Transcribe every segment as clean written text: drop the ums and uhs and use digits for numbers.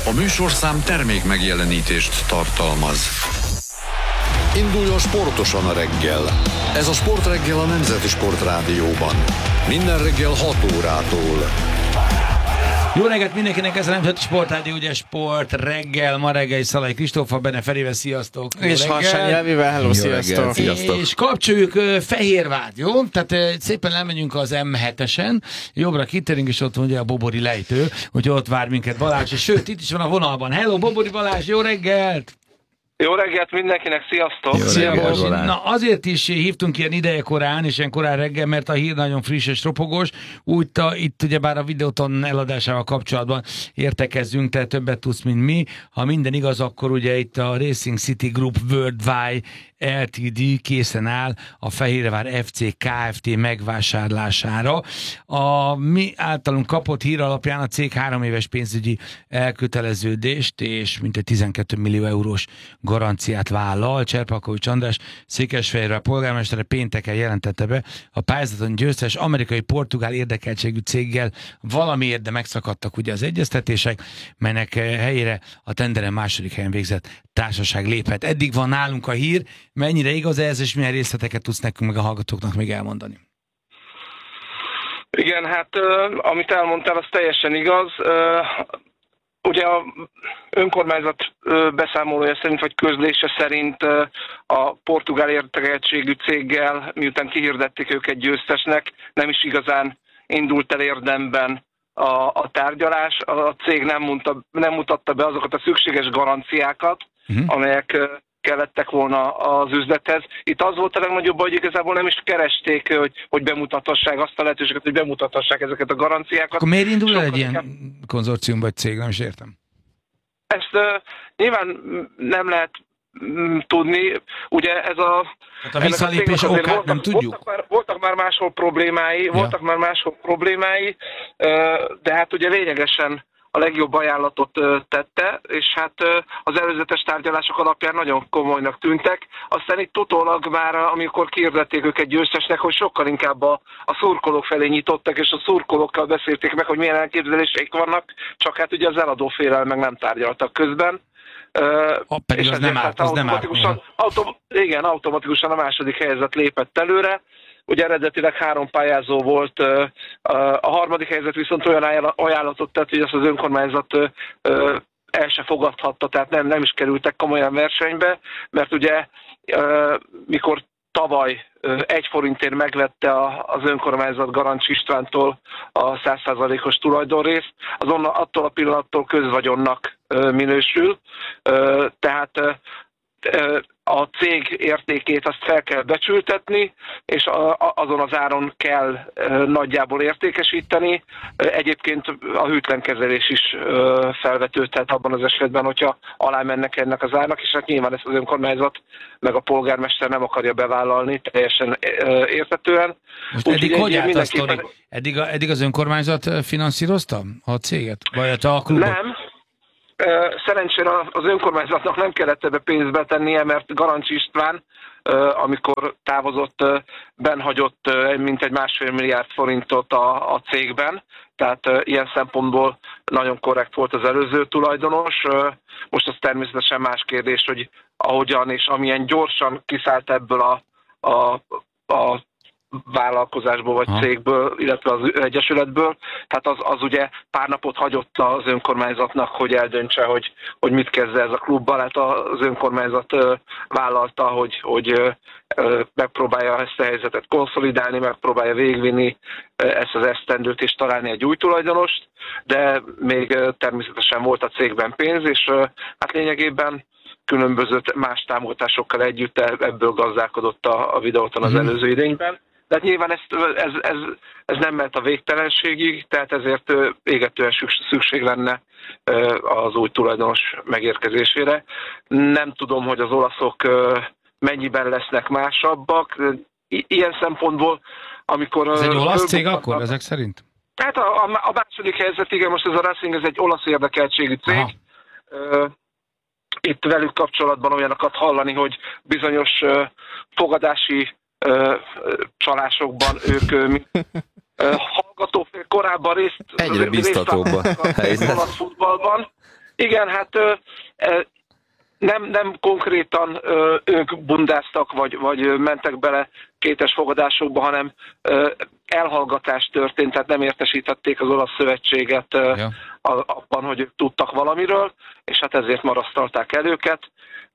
A műsorszám termék megjelenítést tartalmaz. Induljon sportosan a reggel. Ez a Sportreggel a Nemzeti Sportrádióban. Minden reggel 6 órától. Jó reggelt mindenkinek, ez a Nemzeti Sportrádió, ugye Sport reggel, ma reggel is Szalai Kristóffal, Benne Ferivel, sziasztok! És Harsányi Elvivel, hello, sziasztok! Sziasztok! És kapcsoljuk Fehérvárt, jó? Tehát szépen lemegyünk az M7-esen, jobbra kitérünk, és ott ugye a Bobori lejtő, hogy ott vár minket Balázs, és sőt, itt is van a vonalban. Hello, Bobori Balázs, jó reggelt! Jó reggelt mindenkinek, sziasztok! Szia, na azért is hívtunk ilyen ideje korán, és ilyen korán reggel, mert a hír nagyon friss és ropogós, úgy itt ugyebár a Videoton eladásával kapcsolatban értekezzünk, te többet tudsz, mint mi. Ha minden igaz, akkor ugye itt a Racing City Group Worldwide Ltd. Készen áll a Fehérvár FC Kft. Megvásárlására. A mi általunk kapott hír alapján a cég 3 éves pénzügyi elköteleződést és mintegy 12 millió eurós garanciát vállal. Cserpalkovics András, Székesfehérvár polgármestere pénteken jelentette be, a pályázaton győztes amerikai-portugál érdekeltségű céggel valamiért, de megszakadtak ugye az egyeztetések, melynek helyére a tenderen második helyen végzett társaság léphet. Eddig van nálunk a hír, mennyire igaz ez, és milyen részleteket tudsz nekünk meg a hallgatóknak még elmondani? Igen, hát amit elmondtál, az teljesen igaz. Ugye a önkormányzat beszámolója szerint, vagy közlése szerint a portugál érdekeltségű céggel, miután kihirdették őket győztesnek, nem is igazán indult el érdemben a tárgyalás. A cég nem mutatta be azokat a szükséges garanciákat, amelyek kellettek volna az üzlethez. Itt az volt a legnagyobb, hogy igazából nem is keresték, hogy bemutathassák azt a lehetőséget, hogy bemutathassák ezeket a garanciákat. Akkor miért indul el egy ilyen konzorcium vagy cég? Nem is értem. Ezt nyilván nem lehet tudni. Ugye ez a... Hát a visszalépés okát nem tudjuk? Voltak már máshol problémái, de hát ugye lényegesen a legjobb ajánlatot tette, és hát az előzetes tárgyalások alapján nagyon komolynak tűntek. Aztán itt utólag már, amikor kihirdették őket győztesnek, hogy sokkal inkább a szurkolók felé nyitottak, és a szurkolókkal beszélték meg, hogy milyen elképzeléseik vannak, csak hát ugye az eladó félel meg nem tárgyaltak közben. Pedig az nem árt, Igen, automatikusan a második helyzet lépett előre. Ugye eredetileg 3 pályázó volt, a harmadik helyzet viszont olyan ajánlatot tett, hogy azt az önkormányzat el se fogadhatta, tehát nem is kerültek komolyan versenybe, mert ugye mikor tavaly 1 forintért megvette az önkormányzat Garancs Istvántól a 100%-os tulajdonrészt, attól a pillanattól közvagyonnak minősül, tehát a cég értékét azt fel kell becsültetni, és azon az áron kell nagyjából értékesíteni. Egyébként a hűtlen kezelés is felvetődhet abban az esetben, hogyha alámennek ennek az árnak, és hát nyilván ezt az önkormányzat meg a polgármester nem akarja bevállalni teljesen érthetően. Most eddig hogy állt a sztori? Eddig az önkormányzat finanszírozta a céget? Vagy a klubot? Nem. Szerencsére az önkormányzatnak nem kellett ebbe pénzt betennie, mert Garancs István, amikor távozott, benhagyott mintegy 1,5 milliárd forintot a cégben, tehát ilyen szempontból nagyon korrekt volt az előző tulajdonos. Most az természetesen más kérdés, hogy ahogyan és amilyen gyorsan kiszállt ebből a vállalkozásból vagy cégből, illetve az egyesületből. Tehát az ugye pár napot hagyott az önkormányzatnak, hogy eldöntse, hogy mit kezd ez a klubbal. Hát az önkormányzat vállalta, hogy megpróbálja ezt a helyzetet konszolidálni, megpróbálja végvinni ezt az esztendőt és találni egy új tulajdonost, de még természetesen volt a cégben pénz, és hát lényegében különböző más támogatásokkal együtt ebből gazdálkodott a Videóton az előző idényben. Tehát nyilván ez nem ment a végtelenségig, tehát ezért égetően szükség lenne az új tulajdonos megérkezésére. Nem tudom, hogy az olaszok mennyiben lesznek másabbak. Ilyen szempontból, amikor... Ez egy olasz cég akkor, ezek szerint? Hát a második helyzet, igen, most ez a Racing, ez egy olasz érdekeltségű cég. Itt velük kapcsolatban olyanokat hallani, hogy bizonyos fogadási csalásokban ők hallgatófél korábban részt egyre biztatóbb a helyzet. Olasz futballban, Igen, hát nem konkrétan ők bundáztak, vagy mentek bele kétes fogadásokba, hanem elhallgatás történt, tehát nem értesítették az olasz szövetséget abban, hogy ők tudtak valamiről, és hát ezért marasztalták el őket.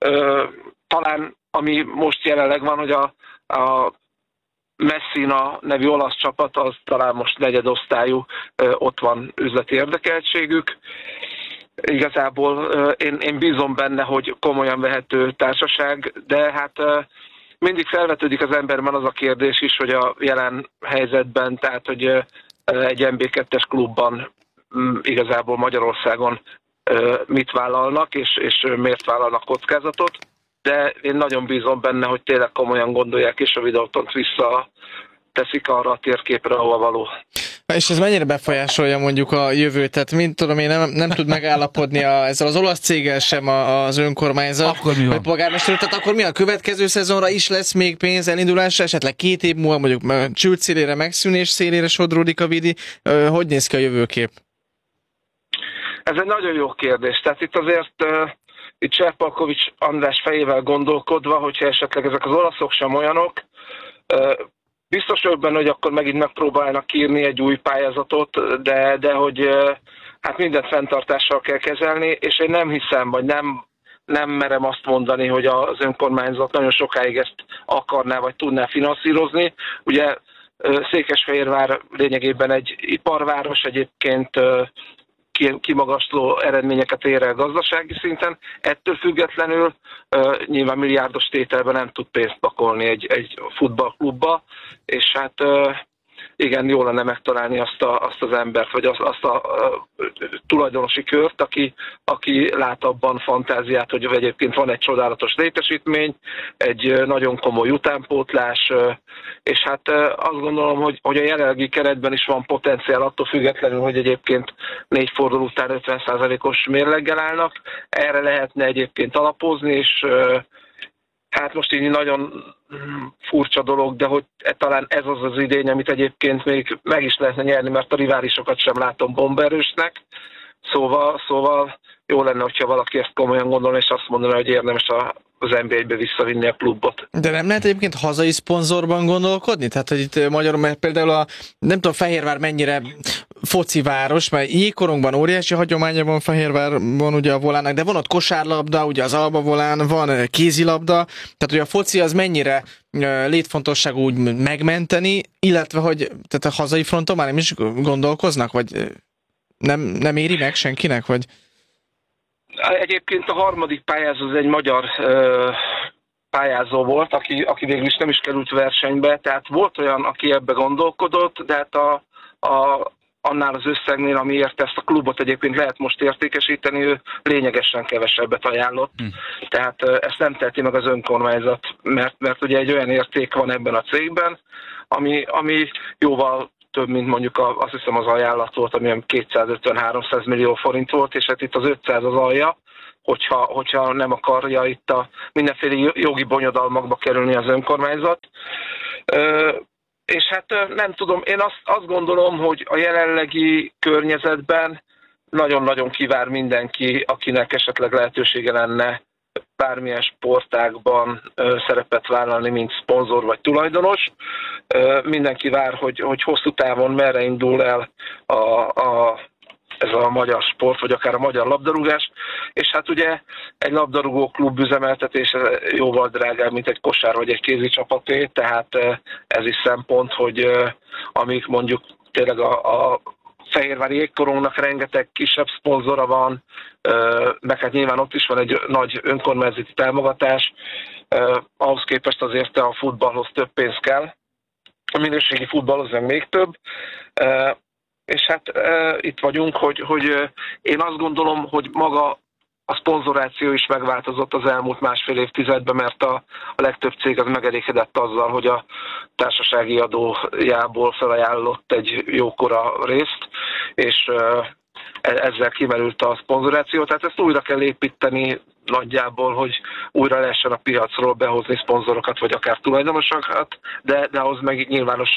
Talán ami most jelenleg van, hogy a Messina nevű olasz csapat, az talán most negyedosztályú, ott van üzleti érdekeltségük. Igazából én bízom benne, hogy komolyan vehető társaság, de hát mindig felvetődik az emberben az a kérdés is, hogy a jelen helyzetben, tehát hogy egy MB2-es klubban igazából Magyarországon mit vállalnak, és miért vállalnak kockázatot, de én nagyon bízom benne, hogy tényleg komolyan gondolják, és a Videótont visszateszik arra a térképre, ahol való. És ez mennyire befolyásolja mondjuk a jövőt? Tehát mint tudom én, nem tud megállapodni ezzel az olasz céggel sem az önkormányzat, vagy polgármester, tehát akkor mi a következő szezonra is lesz még pénz elindulásra, esetleg 2 év múlva mondjuk csült szélére, megszűnés szélére sodródik a Vidi, hogy néz ki a jövőkép? Ez egy nagyon jó kérdés. Tehát itt azért itt Cserpalkovics András fejével gondolkodva, hogyha esetleg ezek az olaszok sem olyanok, biztos vagyok benne, hogy akkor megint megpróbálnak írni egy új pályázatot, de hogy hát mindent fenntartással kell kezelni, és én nem hiszem, vagy nem merem azt mondani, hogy az önkormányzat nagyon sokáig ezt akarná, vagy tudná finanszírozni. Ugye Székesfehérvár lényegében egy iparváros, egyébként kimagasló eredményeket ér el gazdasági szinten. Ettől függetlenül nyilván milliárdos tételben nem tud pénzt pakolni egy futballklubba, és hát igen, jó lenne megtalálni azt az embert, vagy azt a tulajdonosi kört, aki lát abban fantáziát, hogy egyébként van egy csodálatos létesítmény, egy nagyon komoly utánpótlás, és hát azt gondolom, hogy a jelenlegi keretben is van potenciál, attól függetlenül, hogy egyébként 4 forduló után 50%-os mérleggel állnak. Erre lehetne egyébként alapozni, és hát most így nagyon furcsa dolog, de hogy talán ez az idény, amit egyébként még meg is lehetne nyerni, mert a riválisokat sem látom bombaerősnek. Szóval jó lenne, hogyha valaki ezt komolyan gondolna, és azt mondaná, hogy érdemes az NB1-be visszavinni a klubot. De nem lehet egyébként hazai szponzorban gondolkodni? Tehát, hogy itt magyarul, mert például nem tudom, Fehérvár mennyire fociváros, mert jégkorongban óriási hagyománya van Fehérvárban ugye a volának, de van ott kosárlabda, ugye az Alba volán, van kézilabda, tehát ugye a foci az mennyire létfontosságú úgy megmenteni, illetve hogy tehát a hazai fronton már nem is gondolkoznak, vagy nem éri meg senkinek, vagy... Egyébként a harmadik pályázó az egy magyar pályázó volt, aki végül is nem is került versenybe, tehát volt olyan, aki ebbe gondolkodott, de hát annál az összegnél, amiért ezt a klubot egyébként lehet most értékesíteni, ő lényegesen kevesebbet ajánlott. Tehát ezt nem teheti meg az önkormányzat, mert ugye egy olyan érték van ebben a cégben, ami jóval több, mint mondjuk azt hiszem az ajánlat volt, ami 250-300 millió forint volt, és hát itt az 500 az alja, hogyha nem akarja itt a mindenféle jogi bonyodalmakba kerülni az önkormányzat. És hát nem tudom, én azt gondolom, hogy a jelenlegi környezetben nagyon-nagyon kivár mindenki, akinek esetleg lehetősége lenne bármilyen sportágban szerepet vállalni, mint szponzor vagy tulajdonos. Mindenki vár, hogy hosszú távon merre indul el ez a magyar sport, vagy akár a magyar labdarúgás, és hát ugye egy labdarúgó klub üzemeltetése jóval drágább, mint egy kosár vagy egy kézi csapaté, tehát ez is szempont, hogy amíg mondjuk tényleg a Fehérvári Jégkorongnak rengeteg kisebb szponzora van, meg hát nyilván ott is van egy nagy önkormányzati támogatás, ahhoz képest azért a futballhoz több pénz kell, a minőségi futballhoz meg még több, és hát itt vagyunk, hogy én azt gondolom, hogy maga a szponzoráció is megváltozott az elmúlt 1,5 évtizedben, mert a legtöbb cég az megelégedett azzal, hogy a társasági adójából felajánlott egy jókora részt, és ezzel kimerült a szponzoráció. Tehát ezt újra kell építeni nagyjából, hogy újra lehessen a piacról behozni szponzorokat, vagy akár tulajdonosokat, de ahhoz meg nyilvánosan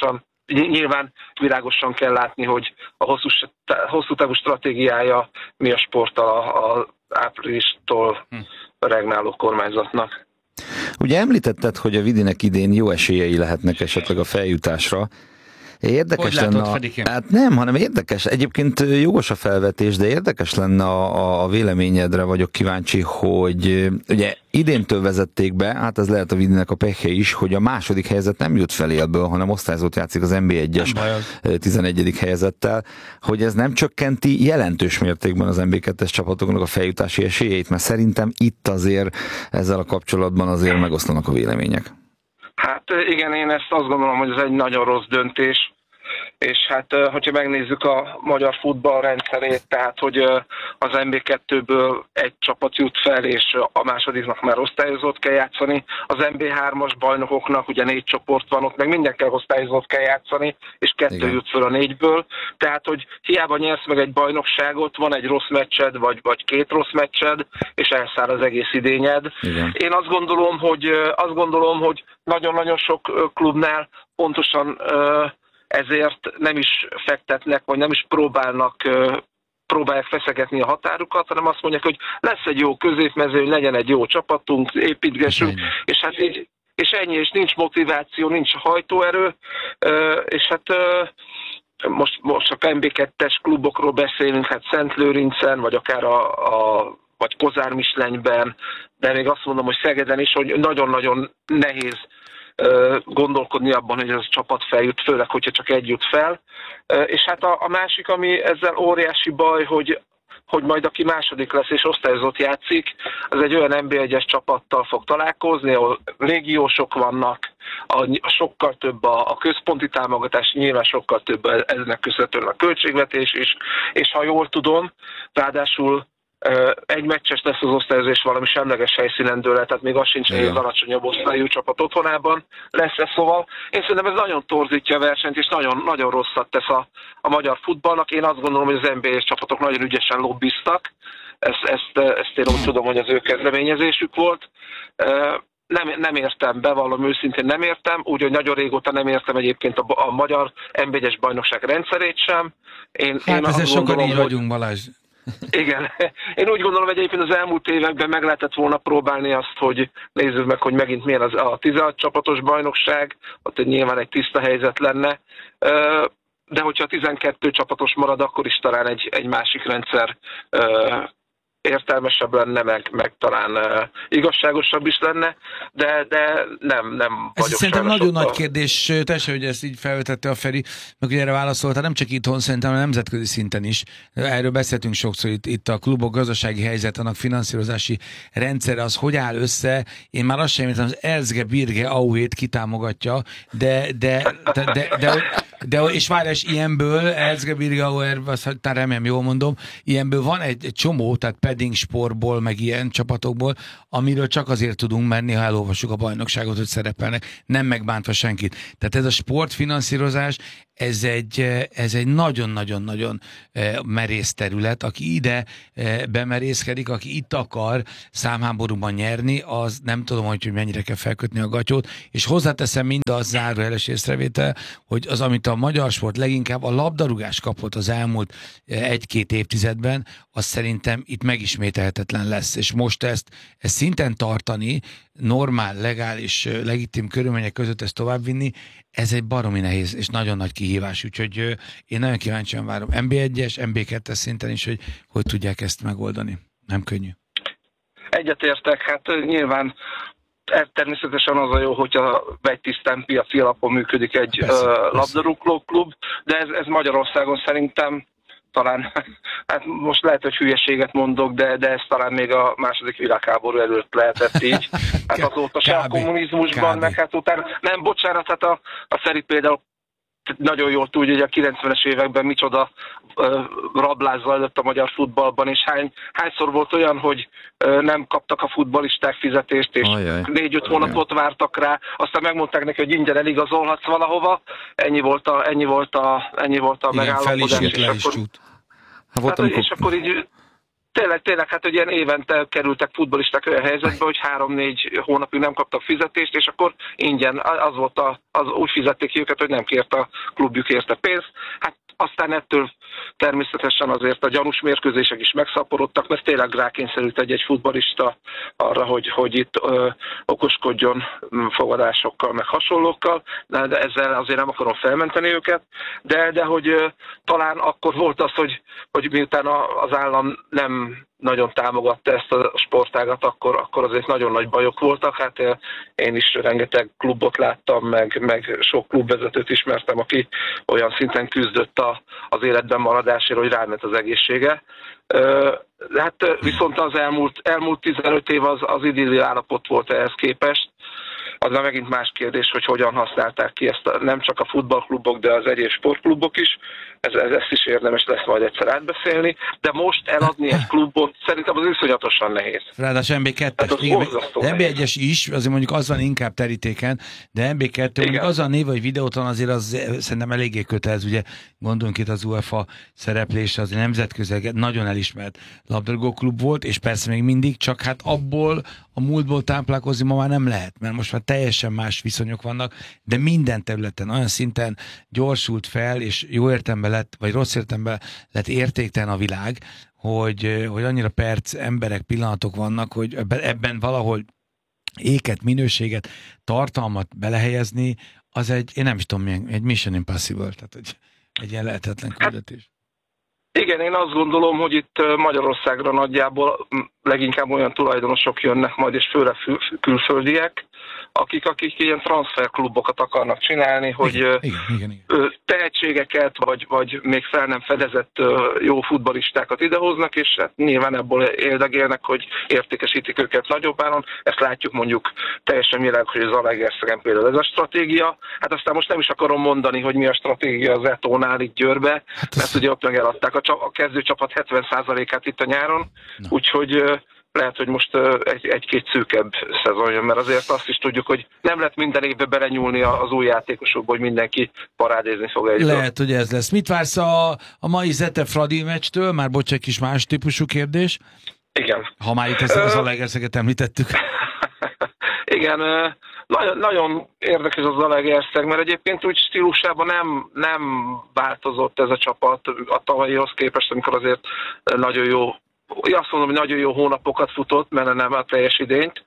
nyilván világosan kell látni, hogy a hosszú távú stratégiája mi a sporttal az áprilistól regnáló kormányzatnak. Ugye említetted, hogy a Vidinek idén jó esélyei lehetnek esetleg a feljutásra. Érdekes hogy lenne. Hát nem, hanem érdekes. Egyébként jogos a felvetés, de érdekes lenne a véleményedre, vagyok kíváncsi, hogy ugye idéntől vezették be, hát ez lehet a Vidinek a pekhe is, hogy a második helyzet nem jut felélből, hanem osztályzót játszik az NB1-es 11. helyezettel, hogy ez nem csökkenti jelentős mértékben az NB2-es csapatoknak a feljutási esélyeit, mert szerintem itt azért ezzel a kapcsolatban azért megoszlanak a vélemények. Hát igen, én ezt azt gondolom, hogy ez egy nagyon rossz döntés, és hát, hogyha megnézzük a magyar futball rendszerét, tehát, hogy az NB2-ből egy csapat jut fel, és a másodiknak már osztályozót kell játszani, az NB3-as bajnokoknak ugye 4 csoport van, ott meg mindenkel osztályozót kell játszani, és 2 jut fel a 4-ből, tehát, hogy hiába nyersz meg egy bajnokságot, van egy rossz meccsed, vagy 2 rossz meccsed, és elszáll az egész idényed. Igen. Én azt gondolom, hogy nagyon-nagyon sok klubnál pontosan ezért nem is fektetnek, vagy nem is próbálják feszegetni a határukat, hanem azt mondják, hogy lesz egy jó középmezőny, legyen egy jó csapatunk, építgessünk, és hát így, és ennyi, és nincs motiváció, nincs hajtóerő, és hát most a NB2-es klubokról beszélünk, hát Szentlőrincen, vagy akár vagy Kozármislenyben, de még azt mondom, hogy Szegeden is, hogy nagyon-nagyon nehéz gondolkodni abban, hogy ez a csapat feljut, főleg, hogyha csak egy jut fel. És hát a másik, ami ezzel óriási baj, hogy majd aki második lesz és osztályozott játszik, az egy olyan NB1-es csapattal fog találkozni, ahol légiósok vannak, sokkal több a központi támogatás, nyilván sokkal több eznek köszönhetően a költségvetés is, és ha jól tudom, ráadásul egy meccses lesz az osztályozás valami semleges helyszínen dől el, tehát még az sincs, hogy az alacsonyabb osztályú csapat otthonában lesz, szóval én szerintem ez nagyon torzítja a versenyt, és nagyon, nagyon rosszat tesz a magyar futballnak. Én azt gondolom, hogy az NBA-s csapatok nagyon ügyesen lobbiztak, ezt én úgy tudom, hogy az ő kezdeményezésük volt. Nem értem, bevallom őszintén nem értem, úgyhogy nagyon régóta nem értem egyébként a magyar NB1-es bajnokság rendszerét sem. Én ezzel sokan így vagyunk, Balázs. Igen. Én úgy gondolom, hogy egyébként az elmúlt években meg lehetett volna próbálni azt, hogy nézzük meg, hogy megint milyen a 16 csapatos bajnokság, ott nyilván egy tiszta helyzet lenne, de hogyha a 12 csapatos marad, akkor is talán egy másik rendszer értelmesebb lenne, meg talán igazságosabb is lenne, de nem ez vagyok. Szerintem nagyon nagy kérdés, teljesen, hogy ezt így felvetette a Feri, meg ugye erre válaszolta, nem csak itthon, szerintem a nemzetközi szinten is. Erről beszéltünk sokszor, itt a klubok gazdasági helyzet, annak finanszírozási rendszere, az hogy áll össze. Én már azt sem értem, az Erzge Birge Auét kitámogatja, de és várjás, ilyenből, Erzge Birge Auer, azt remélem jól mondom, ilyenből van egy csomó, tehát Pedding Sportból, meg ilyen csapatokból, amiről csak azért tudunk menni, ha elolvassuk a bajnokságot, hogy szerepelnek, nem megbántva senkit. Tehát ez a sportfinanszírozás, ez egy nagyon-nagyon-nagyon merész terület, aki ide bemerészkedik, aki itt akar számháborúban nyerni, az nem tudom, hogy mennyire kell felkötni a gatyót, és hozzáteszem mindaz zárójeles észrevétel, hogy az, amit a magyar sport leginkább a labdarúgás kapott az elmúlt 1-2 évtizedben, az szerintem itt megismételhetetlen lesz, és most ezt szinten tartani, normál, legális, legitim körülmények között ezt továbbvinni, ez egy baromi nehéz és nagyon nagy kihívás, úgyhogy én nagyon kíváncsian várom NB1-es, NB2-es szinten is, hogy tudják ezt megoldani. Nem könnyű. Egyetértek, hát nyilván természetesen az a jó, hogyha egy tisztán piaci alapon működik egy labdarúgó klub, de ez Magyarországon szerintem talán, hát most lehet, hogy hülyeséget mondok, de ez talán még a második világháború előtt lehetett így. Hát azóta se a kommunizmusban, meg hát utána, nem, bocsánat, hát a Feri például nagyon jól tudja, hogy a 90-es években micsoda rablás zajlott a magyar futballban, és hányszor volt olyan, hogy nem kaptak a futballisták fizetést, és 4-5 hónapot vártak rá, aztán megmondták neki, hogy ingyen eligazolhatsz valahova, ennyi volt a megállapodás. És akkor, és akkor így Tényleg, hát hogy ilyen évente kerültek futballisták olyan helyzetbe, hogy 3-4 hónapig nem kaptak fizetést, és akkor ingyen, az volt úgy fizették ki őket, hogy nem kért a klubjuk érte pénzt. Hát aztán ettől természetesen azért a gyanús mérkőzések is megszaporodtak, mert tényleg rákényszerült egy futballista arra, hogy itt okoskodjon fogadásokkal, meg hasonlókkal, de ezzel azért nem akarom felmenteni őket, de hogy talán akkor volt az, hogy miután az állam nem nagyon támogatta ezt a sportágat, akkor azért nagyon nagy bajok voltak. Hát én is rengeteg klubot láttam, meg sok klubvezetőt ismertem, aki olyan szinten küzdött az életben maradásért, hogy ráment az egészsége. Hát viszont az elmúlt 15 év az idilli állapot volt ehhez képest. Az már megint más kérdés, hogy hogyan használták ki ezt nem csak a futballklubok, de az egyéb sportklubok is. Ezt is érdemes lesz majd egyszer átbeszélni, de most eladni egy klubot szerintem az iszonyatosan nehéz. Ráadásul MB2-es, MB1-es is, azért mondjuk az van inkább terítéken, de MB2, mondjuk az a név, hogy Videóton azért az szerintem eléggé kötelező, ugye gondolunk itt az UEFA szereplésre, az nemzetközileg nagyon elismert labdarúgóklub volt, és persze még mindig, csak hát abból a múltból táplálkozni ma már nem lehet, mert most már teljesen más viszonyok vannak, de minden területen olyan szinten gyorsult fel, és jó értelemben lett, vagy rossz értelemben lett értéktelen a világ, hogy annyira perc, emberek, pillanatok vannak, hogy ebben valahol éket, minőséget, tartalmat belehelyezni, az én nem is tudom milyen, egy Mission Impossible, tehát egy ilyen lehetetlen küldetés. Igen, én azt gondolom, hogy itt Magyarországra nagyjából leginkább olyan tulajdonosok jönnek majd, és főleg külföldiek, akik ilyen transferklubokat akarnak csinálni, hogy igen. tehetségeket, vagy még fel nem fedezett jó futballistákat idehoznak, és hát nyilván ebből éldegélnek, hogy értékesítik őket nagyobb áron. Ezt látjuk mondjuk teljesen világos, hogy az Zalaegerszegen például ez a stratégia. Hát aztán most nem is akarom mondani, hogy mi a stratégia az Etónál itt Győrbe, mert ugye ott megeladták a kezdőcsapat 70%-át itt a nyáron, úgyhogy lehet, hogy most egy-két szűkebb szezon jön, mert azért azt is tudjuk, hogy nem lehet minden évben belenyúlni az új játékosokba, hogy mindenki parádézni fog egyből. Lehet, hogy ez lesz. Mit vársz a mai Zete-Fradi meccstől? Már bocs, egy kis más típusú kérdés. Igen. Ha már itt az Zalaegerszeget említettük. Igen, nagyon érdekes az Zalaegerszeg, mert egyébként úgy stílusában nem változott ez a csapat a tavalyihoz képest, amikor azért nagyon jó, azt mondom, hogy nagyon jó hónapokat futott, mert nem a teljes idényt,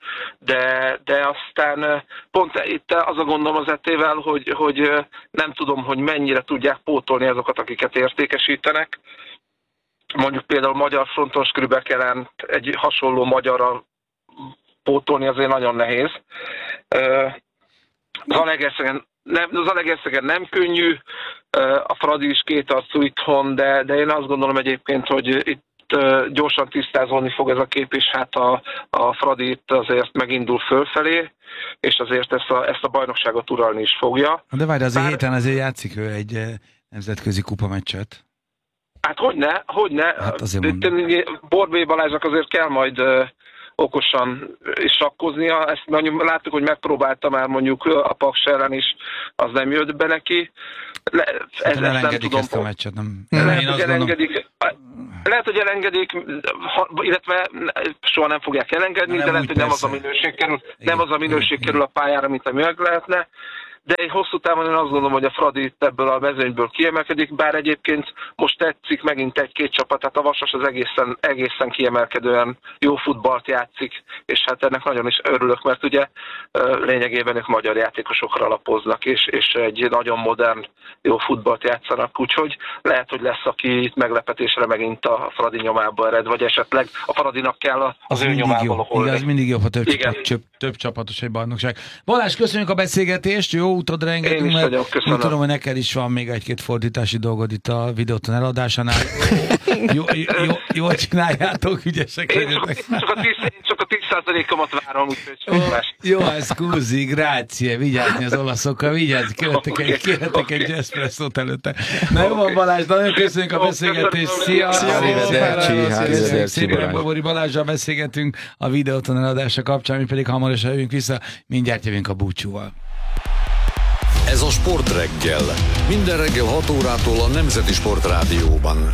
de aztán pont itt az a gondom az Etével, hogy nem tudom, hogy mennyire tudják pótolni azokat, akiket értékesítenek. Mondjuk például magyar frontos Grübekelen egy hasonló magyarral pótolni azért nagyon nehéz. Zalaegerszegen nem könnyű, a Fradi is kétarcú itthon, de én azt gondolom egyébként, hogy itt gyorsan tisztázódni fog ez a kép, és hát a Fradi itt azért megindul fölfelé, és azért ezt a bajnokságot uralni is fogja. De várj, azért héten azért játszik ő egy nemzetközi kupameccset. Hát hogyne. Hát azért Borbély Balázsnak azért kell majd okosan is sakkoznia. Ezt láttuk, hogy megpróbálta már mondjuk a Paks ellen is, az nem jött be neki. Elengedik ezt a meccset, nem? Lehet, hogy elengedik, illetve soha nem fogják elengedni, de lehet, hogy nem az a minőség kerül a pályára, mint ami meg lehetne. De egy hosszú távon én azt gondolom, hogy a Fradi ebből a mezőnyből kiemelkedik, bár egyébként most tetszik megint egy-két csapat, tehát a Vasas az egészen kiemelkedően jó futballt játszik, és hát ennek nagyon is örülök, mert ugye lényegében ők magyar játékosokra alapoznak, és egy nagyon modern, jó futballt játszanak, úgyhogy lehet, hogy lesz, aki itt meglepetésre megint a Fradi nyomába ered, vagy esetleg a Fradinak kell az ő nyomából holni. Igen, az mindig jobb, ha több csapatos egy bajnokság. Balázs, köszönjük a beszélgetést, jó utadra engedünk, mert tudom, hogy neked is van még egy-két fordítási dolgod itt a Videóton eladásánál. Jól csináljátok, ügyesek legyetek. Csak a 10%-omat várom, úgyhogy jó, ez scusi, grazie, vigyázni az olaszokkal, vigyázni, kérhetek egy espresszót előtte. Na jó van, Balázs, nagyon köszönjük a beszélgetést, szia! Köszönjük szépen, Bobori Balázsral beszélgetünk a Videóton eladása kapcsán, mi pedig hamarosan jövünk vissza, mindjárt jövünk a búcsúval. Ez a Sportreggel. Minden reggel 6 órától a Nemzeti Sportrádióban.